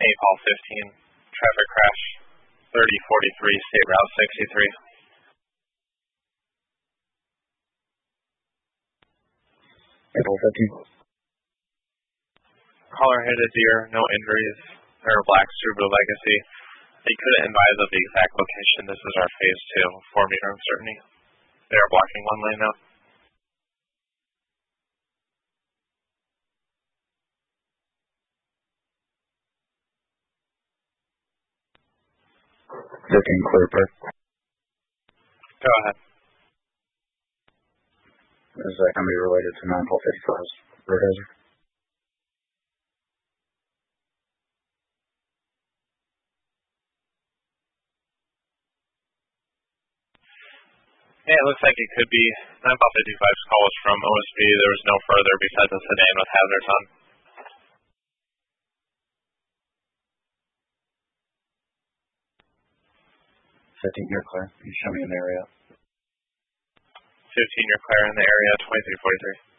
Paul 15, traffic crash, 3043, State Route 63. April 15. Caller hit a deer, no injuries. There are black Subaru Legacy. They couldn't advise of the exact location. This is our phase 2, 4-meter uncertainty. They are blocking one lane now. Clear Park. Go ahead. Is that going to be related to 9-55's road hazard? Yeah, it looks like it could be. 9-55's call was from OSB. There was no further besides a sedan with hazards on. 15, you're clear. You show me an area. 15, you're clear in the area, 2343.